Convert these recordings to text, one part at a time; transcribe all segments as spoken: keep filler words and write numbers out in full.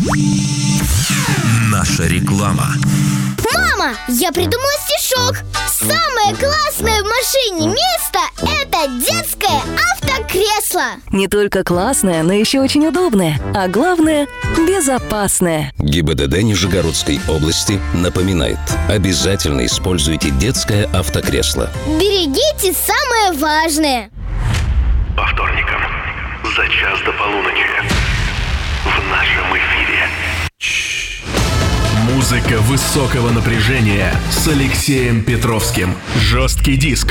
Наша реклама. Мама, я придумала стишок. Самое классное в машине место – это детское автокресло. Не только классное, но еще очень удобное. А главное – безопасное. ГИБДД Нижегородской области напоминает: обязательно используйте детское автокресло. Берегите самое важное. По вторникам за час до полуночи в нашем эфире. Музыка высокого напряжения с Алексеем Петровским. Жесткий диск.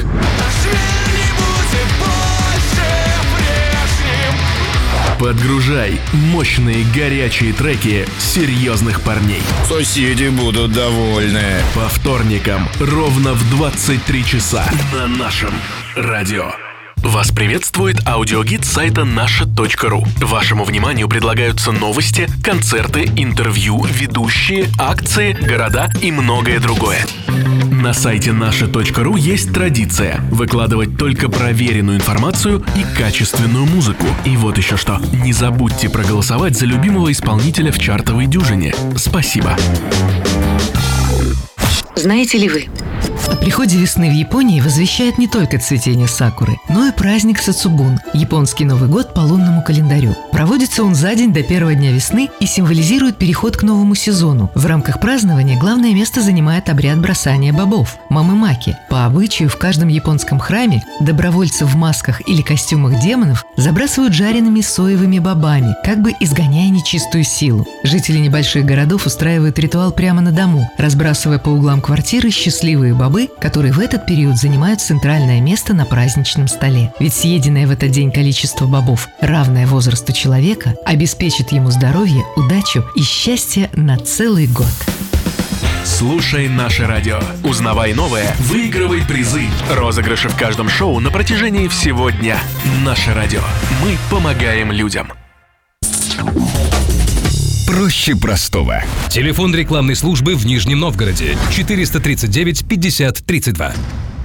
Подгружай мощные горячие треки серьезных парней. Соседи будут довольны. По вторникам ровно в двадцать три часа на нашем радио. Вас приветствует аудиогид сайта наша точка ру. Вашему вниманию предлагаются новости, концерты, интервью, ведущие, акции, города и многое другое. На сайте наша точка ру есть традиция выкладывать только проверенную информацию и качественную музыку. И вот еще что. Не забудьте проголосовать за любимого исполнителя в чартовой дюжине. Спасибо. Знаете ли вы, о приходе весны в Японии возвещает не только цветение сакуры, но и праздник Сацубун – японский Новый год по лунному календарю. Проводится он за день до первого дня весны и символизирует переход к новому сезону. В рамках празднования главное место занимает обряд бросания бобов – мамы-маки. По обычаю, в каждом японском храме добровольцы в масках или костюмах демонов забрасывают жареными соевыми бобами, как бы изгоняя нечистую силу. Жители небольших городов устраивают ритуал прямо на дому, разбрасывая по углам квартиры счастливые бобы, которые в этот период занимают центральное место на праздничном столе. Ведь съеденное в этот день количество бобов, равное возрасту человека, обеспечит ему здоровье, удачу и счастье на целый год. Слушай наше радио. Узнавай новое, выигрывай призы. Розыгрыши в каждом шоу на протяжении всего дня. Наше радио. Мы помогаем людям. Проще простого. Телефон рекламной службы в Нижнем Новгороде четыреста тридцать девять пятьдесят тридцать два.